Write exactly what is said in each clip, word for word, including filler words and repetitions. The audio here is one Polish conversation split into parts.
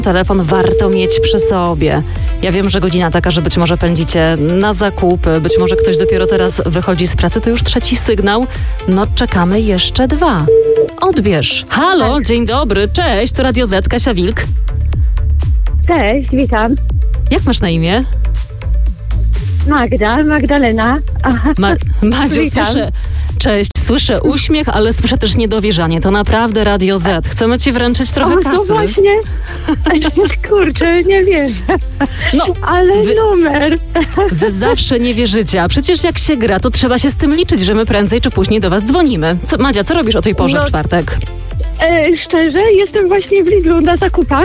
Telefon warto mieć przy sobie. Ja wiem, że godzina taka, że być może pędzicie na zakupy, być może ktoś dopiero teraz wychodzi z pracy, to już trzeci sygnał. No czekamy jeszcze dwa. Odbierz. Halo, tak. Dzień dobry, cześć, to Radio Z, Kasia Wilk. Cześć, witam. Jak masz na imię? Magda, Magdalena. Aha. Ma- Madziu, Witam. słyszę, cześć, słyszę uśmiech, ale słyszę też niedowierzanie. To naprawdę Radio Z. Chcemy ci wręczyć trochę O, kasy. to właśnie. Kurczę, nie wierzę. No, Ale wy- numer. Wy zawsze nie wierzycie, a przecież jak się gra, to trzeba się z tym liczyć, że my prędzej czy później do was dzwonimy. Co, Madzia, co robisz o tej porze No, w czwartek? E, szczerze, jestem właśnie w Lidlu na zakupach.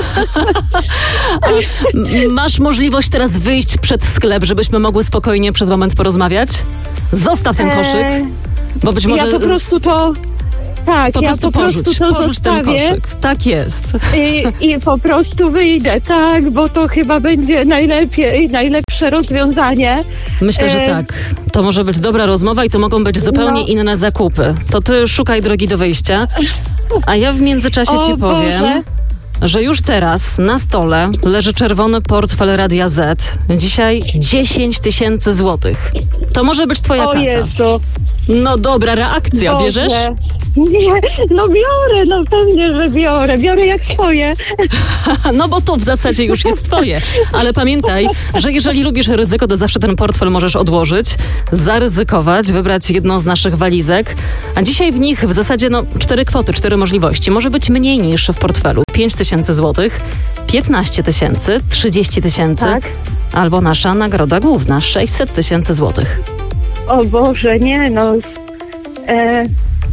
M- masz możliwość teraz wyjść przed sklep, żebyśmy mogły spokojnie przez moment porozmawiać? Zostaw ten koszyk, E, bo być może... ja po prostu to... Tak, po ja prostu po porzuć, prostu to porzuć ten zostawię koszyk. Tak jest. i, i po prostu wyjdę, tak, bo to chyba będzie najlepiej, najlepsze rozwiązanie. Myślę, że E, tak. To może być dobra rozmowa i to mogą być zupełnie No. inne zakupy. To ty szukaj drogi do wyjścia, a ja w międzyczasie O ci powiem... Boże. że już teraz na stole leży czerwony portfel Radia Z. Dzisiaj dziesięć tysięcy złotych. To może być twoja O kasa. Jezu. No dobra reakcja, Boże. bierzesz? Nie, no biorę, no pewnie, że biorę. Biorę jak swoje. No bo to w zasadzie już jest twoje. Ale pamiętaj, że jeżeli lubisz ryzyko, to zawsze ten portfel możesz odłożyć, zaryzykować, wybrać jedną z naszych walizek. A dzisiaj w nich w zasadzie no cztery kwoty, cztery możliwości. Może być mniej niż w portfelu. pięć tysięcy złotych, piętnaście tysięcy, trzydzieści tysięcy, Tak. albo nasza nagroda główna, sześćset tysięcy złotych. O Boże, nie no. E,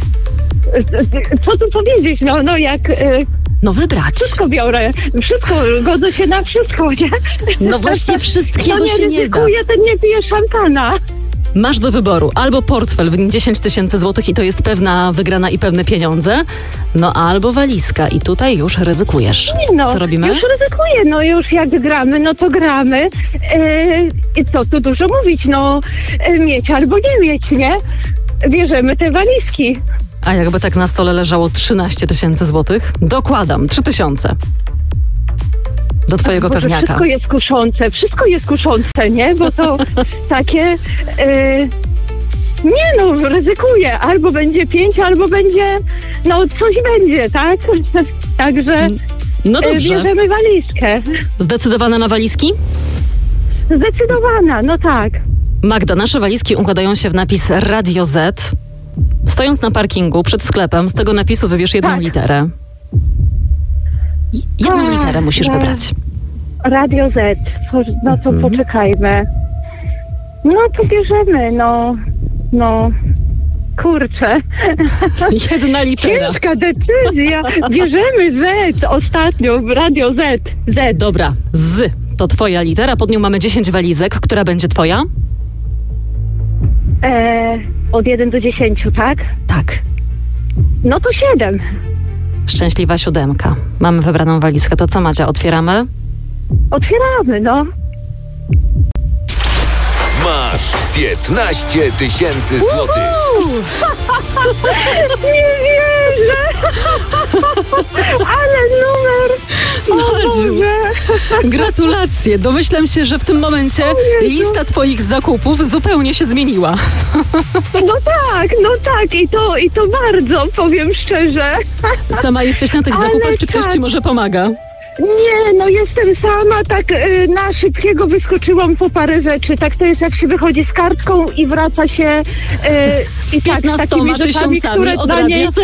co tu powiedzieć? No, no jak e, No wybrać. wszystko biorę. Wszystko, godzę się na wszystko, nie? No właśnie wszystkiego No nie się nie da. ryzykuję, ten nie pije szampana. Masz do wyboru albo portfel w nim dziesięć tysięcy złotych i to jest pewna wygrana i pewne pieniądze, no albo walizka i tutaj już ryzykujesz. Nie no, Co robimy? już ryzykuję, no już jak gramy, no to gramy. E, I co tu dużo mówić, no e, mieć albo nie mieć, nie? Bierzemy te walizki. A jakby tak na stole leżało trzynaście tysięcy złotych? Dokładam, trzy tysiące. Do twojego Boże, pewniaka. wszystko jest kuszące, wszystko jest kuszące, nie? Bo to takie... E, nie no, ryzykuję. Albo będzie pięć, albo będzie... No coś będzie, tak? Także No e, dobrze. bierzemy walizkę. Zdecydowana na walizki? Zdecydowana, no tak. Magda, nasze walizki układają się w napis Radio Z. Stojąc na parkingu przed sklepem, z tego napisu wybierz jedną Tak. literę. Jedną A, literę musisz ja- wybrać. Radio Z. Po- No to Mhm. poczekajmy. No to bierzemy, no... No... Kurczę. Jedna litera. Ciężka decyzja. Bierzemy Z ostatnio, Radio Z. Z. Dobra, z to twoja litera, pod nią mamy dziesięć walizek. Która będzie twoja? E, od jeden do dziesięciu, tak? Tak. No to siedem. Szczęśliwa siódemka. Mamy wybraną walizkę. To co, Madzia, otwieramy? Otwieramy, no. Masz piętnaście tysięcy złotych. Nie wierzę. Ale numer. O Madziu. Boże. Gratulacje. Domyślam się, że w tym momencie lista twoich zakupów zupełnie się zmieniła. No tak, no tak. I to, i to bardzo, powiem szczerze. Sama jesteś na tych Ale zakupach, czy ktoś tak. ci może pomaga? Nie, no jestem sama, tak y, na szybkiego wyskoczyłam po parę rzeczy. Tak to jest, jak się wychodzi z kartką i wraca się y, Z i tak, z takimi piętnastoma rzeczami, tysiącami które od dla Radia niej... Z.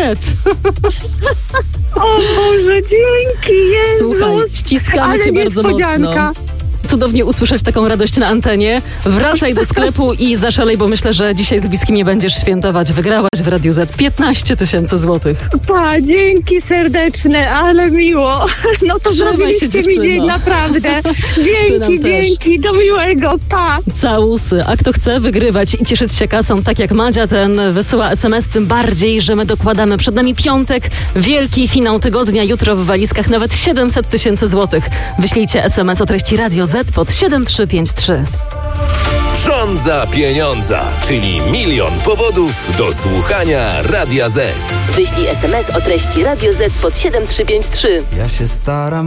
O Boże, dzięki, Jezus. Słuchaj, ściskamy Ale cię bardzo niespodzianka. mocno. Cudownie usłyszeć taką radość na antenie. Wracaj do sklepu i zaszalej, bo myślę, że dzisiaj z bliskim nie będziesz świętować. Wygrałaś w Radiu Z piętnaście tysięcy złotych. Pa, dzięki serdeczne, ale miło. No to Trzymaj się, zrobiliście mi dziewczyno. dzień, naprawdę. nam Dzięki, też. dzięki, do miłego, pa. Całusy. A kto chce wygrywać i cieszyć się kasą, tak jak Madzia, ten wysyła es em es, tym bardziej, że my dokładamy. Przed nami piątek, wielki finał tygodnia. Jutro w walizkach nawet siedemset tysięcy złotych. Wyślijcie es em es o treści Radio Z pod siedem trzy pięć trzy. Żądza pieniądza, czyli milion powodów do słuchania Radia Z. Wyślij es em es o treści Radio Z pod siedem trzy pięć trzy. Ja się staram